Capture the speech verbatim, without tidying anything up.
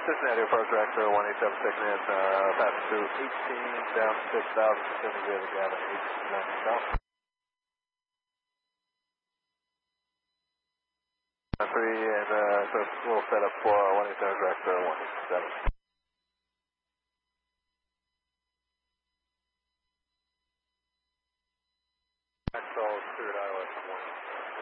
Cincinnati approach director one eight seven six in, uh, pass to eighteen down six thousand, Cincinnati Gavin eight nine south. Three and uh, so we'll set up for one eight seven director one eight seven.